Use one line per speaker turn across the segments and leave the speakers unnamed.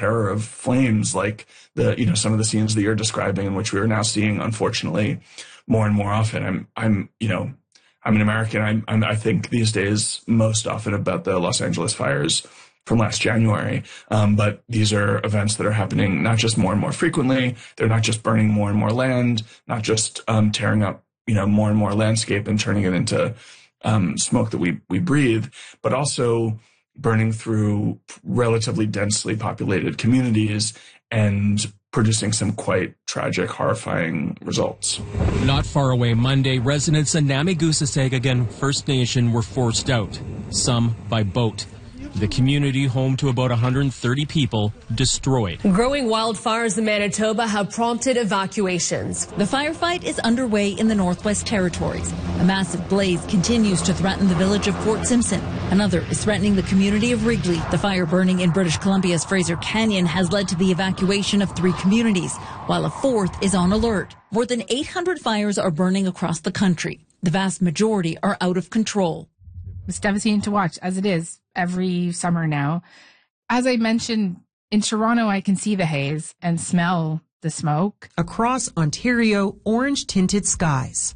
terror of flames, like some of the scenes that you're describing, in which we are now seeing, unfortunately, more and more often. I'm an American. I think these days most often about the Los Angeles fires from last January. But these are events that are happening not just more and more frequently. They're not just burning more and more land, not just tearing up, more and more landscape and turning it into smoke that we breathe, but also burning through relatively densely populated communities and producing some quite tragic, horrifying results.
Not far away Monday, residents in Namigusasegagan First Nation were forced out, some by boat. The community, home to about 130 people, destroyed.
Growing wildfires in Manitoba have prompted evacuations.
The firefight is underway in the Northwest Territories. A massive blaze continues to threaten the village of Fort Simpson. Another is threatening the community of Wrigley. The fire burning in British Columbia's Fraser Canyon has led to the evacuation of 3 communities, while a 4th is on alert. More than 800 fires are burning across the country. The vast majority are out of control.
It's devastating to watch, as it is every summer now. As I mentioned, in Toronto, I can see the haze and smell the smoke.
Across Ontario, orange-tinted skies.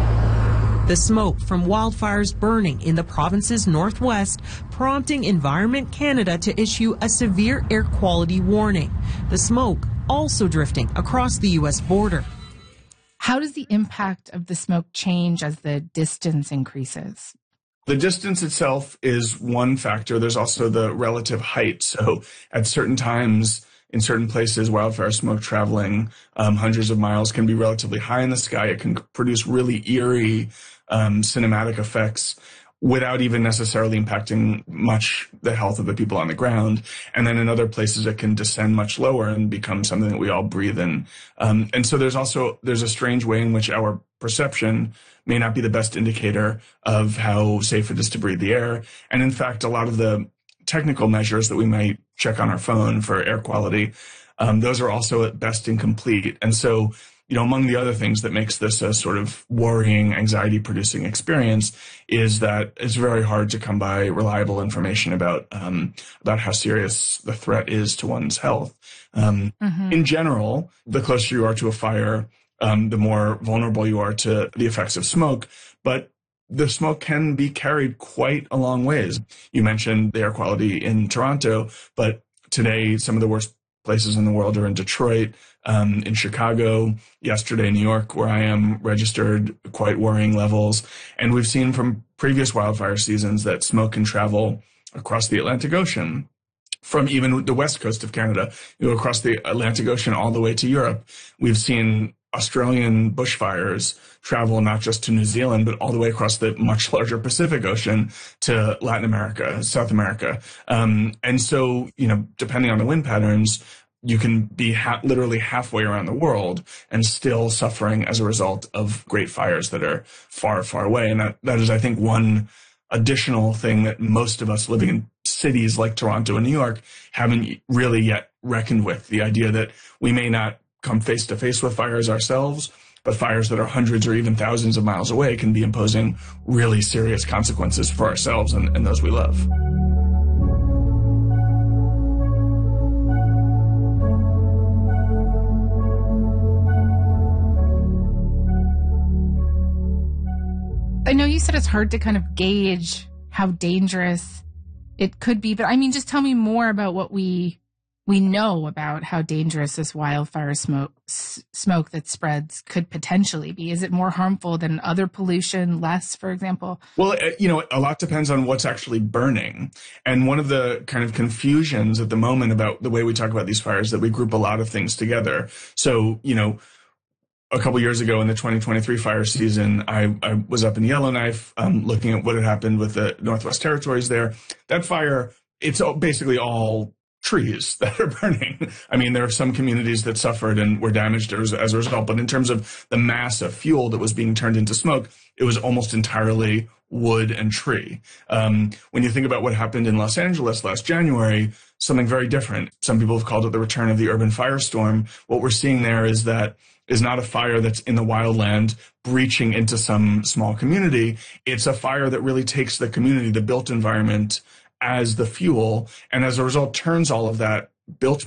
The smoke from wildfires burning in the province's northwest, prompting Environment Canada to issue a severe air quality warning. The smoke also drifting across the U.S. border.
How does the impact of the smoke change as the distance increases?
The distance itself is one factor. There's also the relative height. So at certain times, in certain places, wildfire smoke traveling hundreds of miles can be relatively high in the sky. It can produce really eerie cinematic effects without even necessarily impacting much the health of the people on the ground. And then in other places, it can descend much lower and become something that we all breathe in. And so there's a strange way in which our perception may not be the best indicator of how safe it is to breathe the air. And in fact, a lot of the technical measures that we might check on our phone for air quality, those are also at best incomplete. And so, among the other things that makes this a sort of worrying, anxiety-producing experience is that it's very hard to come by reliable information about how serious the threat is to one's health. In general, the closer you are to a fire, the more vulnerable you are to the effects of smoke. But the smoke can be carried quite a long ways. You mentioned the air quality in Toronto, but today some of the worst places in the world are in Detroit, in Chicago, yesterday in New York, where I am, registered quite worrying levels. And we've seen from previous wildfire seasons that smoke can travel across the Atlantic Ocean, from even the west coast of Canada, across the Atlantic Ocean all the way to Europe. We've seen Australian bushfires travel not just to New Zealand, but all the way across the much larger Pacific Ocean to Latin America, South America. And so, depending on the wind patterns, you can be literally halfway around the world and still suffering as a result of great fires that are far, far away. And that is, I think, one additional thing that most of us living in cities like Toronto and New York haven't really yet reckoned with. The idea that we may not come face to face with fires ourselves, but fires that are hundreds or even thousands of miles away can be imposing really serious consequences for ourselves and those we love.
I know you said it's hard to kind of gauge how dangerous it could be, but just tell me more about what we know about how dangerous this wildfire smoke that spreads could potentially be. Is it more harmful than other pollution, less, for example?
Well, a lot depends on what's actually burning. And one of the kind of confusions at the moment about the way we talk about these fires, that we group a lot of things together. So, a couple years ago in the 2023 fire season, I was up in Yellowknife looking at what had happened with the Northwest Territories there. That fire, it's basically all trees that are burning. There are some communities that suffered and were damaged as a result, but in terms of the mass of fuel that was being turned into smoke, it was almost entirely wood and tree. When you think about what happened in Los Angeles last January, something very different. Some people have called it the return of the urban firestorm. What we're seeing there is not a fire that's in the wildland breaching into some small community. It's a fire that really takes the community, the built environment, as the fuel, and as a result turns all of that built